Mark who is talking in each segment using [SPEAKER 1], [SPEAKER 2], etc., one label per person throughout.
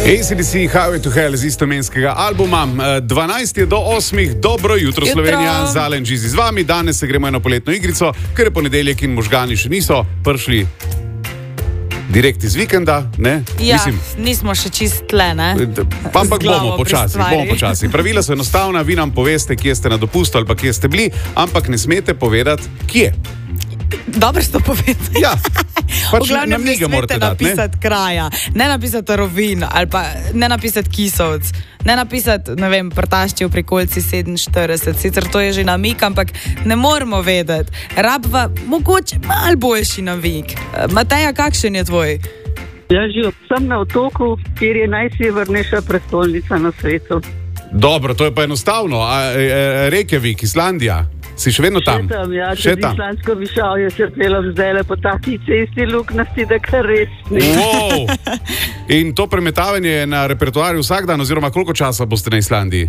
[SPEAKER 1] AC/DC Highway to Hell z istoimenskega albuma. 12 je do 8. Dobro jutro, Slovenija, Zalen Džizi z vami. Danes se gremo eno poletno igrico, ker je ponedeljek in možgani še niso prišli direkt iz vikenda. Ne?
[SPEAKER 2] Ja, nismo še čist tle, ne?
[SPEAKER 1] Ampak bomo počasi. Pravila so enostavna, vi nam poveste, kje ste na dopustu ali pa kje ste bili, ampak ne smete povedati, kje.
[SPEAKER 2] Dobro ste povedali.
[SPEAKER 1] Ja, pač
[SPEAKER 2] nam ne smete napisati kraja, ne napisati Rovin ali pa ne napisati Kisovc, ne napisati, ne vem, Prtaščev pri Kolci 47, sicer to je že namik, ampak ne moramo vedeti. Rabva mogoče malo boljši namik. Mateja, kakšen je tvoj?
[SPEAKER 3] Ja, sem na otoku, kjer je najsevernejša prestolnica na svetu.
[SPEAKER 1] Dobro, to je pa enostavno. Reykjavik, Islandija. Si še vedno tam?
[SPEAKER 3] Še tam. Islandsko višavje se pelam zdaj po taki cesti luknasti, da kar res ne.
[SPEAKER 1] Wow. In to premetavanje je na repertoarju vsak dan, oziroma koliko časa boste na Islandiji?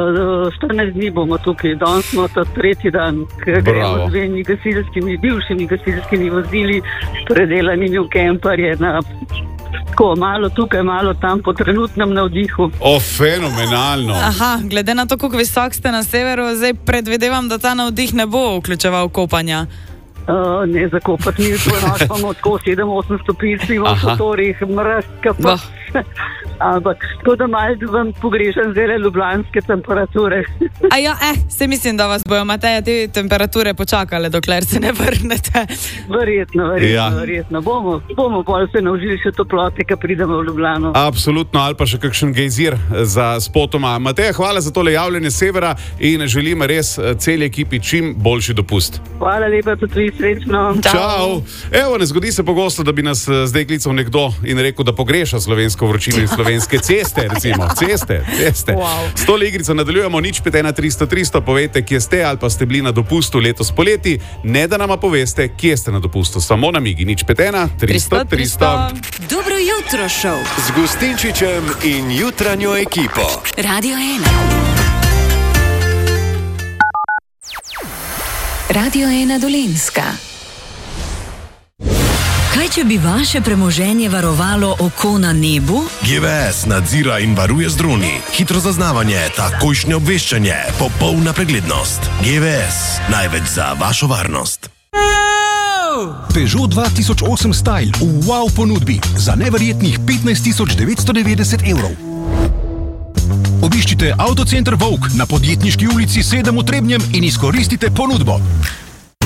[SPEAKER 3] 14 dni bomo tukaj, danes smo ta tretji dan, ker gremo z dvemi bivšimi gasilskimi vozili, predelanimi v kemparje na tako malo tukaj, malo tam po trenutnem navdihu.
[SPEAKER 1] Fenomenalno.
[SPEAKER 2] Aha, glede na to, koliko visok ste na severu, zdaj predvidevam, da ta navdih ne bo vključeval kopanja.
[SPEAKER 3] Ne, zakopati mi imamo tako 7-8 stopinj, smo v motorjih, mrazka pa. Ampak, tako da malo vam pogrešam zdaj ljubljanske temperature.
[SPEAKER 2] Se mislim, da vas bojo, Mateja, te temperature počakale, dokler se ne vrnete.
[SPEAKER 3] Verjetno. Bomo bolj se naužili še toplote, ko pridemo v Ljubljano.
[SPEAKER 1] Absolutno, ali pa še kakšen gejzir za spotoma. Mateja, hvala za tole javljanje severa in želim res celi ekipi čim boljši dopust.
[SPEAKER 3] Hvala lepa, tudi srečno.
[SPEAKER 1] Čau. Evo, ne zgodi se pogosto, da bi nas zdaj klical nekdo in rekel, da pogreša slovensko vročino in slovenske ceste, recimo. Ceste.
[SPEAKER 2] Wow.
[SPEAKER 1] S tole igrico nadaljujemo, 051-300-300, povejte, kje ste ali pa ste bili na dopustu letos poleti, ne da nama poveste, kje ste na dopustu. Samo namigi, 051-300-300.
[SPEAKER 4] Dobro jutro, šov.
[SPEAKER 5] Z Gustinčičem in jutranjo ekipo.
[SPEAKER 4] Radio 1. Radio 1 Dolenjska. Kaj, če bi vaše premoženje varovalo oko na nebu?
[SPEAKER 5] GVS nadzira in varuje z droni. Hitro zaznavanje, takojšnje obveščanje, popolna preglednost. GVS, največ za vašo varnost.
[SPEAKER 6] Peugeot 2008 Style v wow ponudbi za neverjetnih 15.990 evrov. Obiščite Avtocenter Vovk na Podjetniški ulici 7 v Trebnjem in izkoristite ponudbo.